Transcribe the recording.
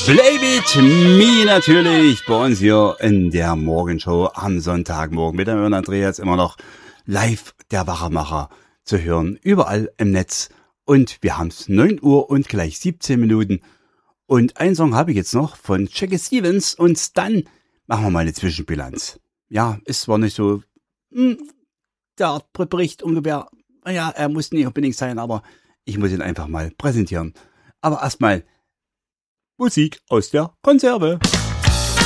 Play with me natürlich bei uns hier in der Morgenshow am Sonntagmorgen mit dem Andreas immer noch live der Wachmacher zu hören, überall im Netz. Und wir haben es 9 Uhr und gleich 17 Minuten. Und einen Song habe ich jetzt noch von Jackie Stevens und dann machen wir mal eine Zwischenbilanz. Ja, ist zwar nicht so der Bericht ungefähr, naja, er muss nicht unbedingt sein, aber ich muss ihn einfach mal präsentieren. Aber erstmal Musik aus der Konserve.